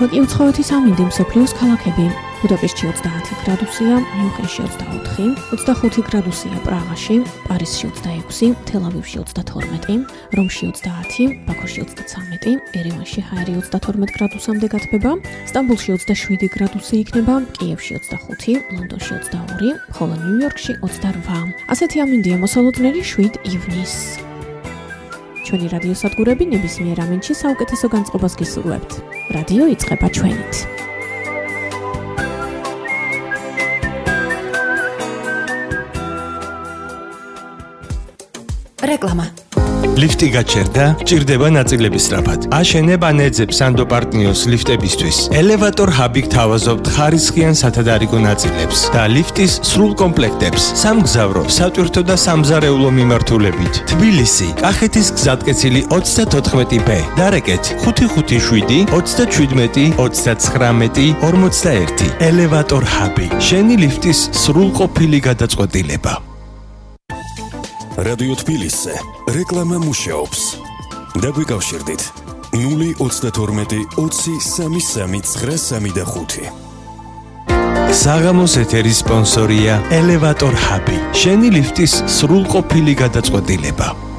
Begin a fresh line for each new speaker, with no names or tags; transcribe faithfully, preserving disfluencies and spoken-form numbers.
ახლა კი უცხოეთის ამინდი მსოფლიოს ქალაქები. ბუდაპეშტში ოცდაათი გრადუსია, მიუნხენში ოცდაოთხი, ოცდახუთი გრადუსია პრაღაში, პარიზში ოცდაექვსი, თელ-ავივში ოცდათორმეტი, რომში ოცდაათი, ბაქოში ოცდაცამეტი, ერევანში ჰაერი ოცდათორმეტ გრადუსამდე გათბება, სტამბოლში ოცდაშვიდი გრადუსი იქნება, კიევში ოცდახუთი, ლონდონში ოცდაორი, ხოლო ნიუ-იორკში ოცდარვა. ასეთი ამინდია მოსალოდნელი შვიდ ივნის. ჩვენი რადიო სადგურები ნებისმიერ ამინდში საუკეთესო განწყობას გისურვებთ. რადიო იწყება ჩვენით.
რეკლამა.
ლიფტი გაჩერდა, ჭირდება ნაწილების სწრაფად. აშენებ ან ეძებ სანდო პარტნიოს ლიფტებისთვის. ელევატორ ჰაბი გთავაზობთ ხარისხიან სათადარიგო ნაწილებს და ლიფტის სრულ კომპლექტებს. სამგზავრო, სატვირთო და სამზარეულო მიმართულებით. თბილისი, კახეთის გზატკეცილი ოცდათოთხმეტი ბ. დარეკეთ ხუთი ხუთი შვიდი ოცდაჩვიდმეტი ოცდაცხრამეტი ორმოცდაერთი. ელევატორ ჰაბი. შენი ლიფტის სრულყოფილი გადაწყვეტილება.
რადიო თბილისზე რეკლამა მუშაობს. დაგვიკავშირდით ნული ოცდათორმეტი ოცი სამი სამი ცხრა სამი და ხუთი.
საღამოს ეთერის სპონსორია ელევატორ ჰაბი. შენი ლიფტის სრულყოფილი გადაწყვეტილება.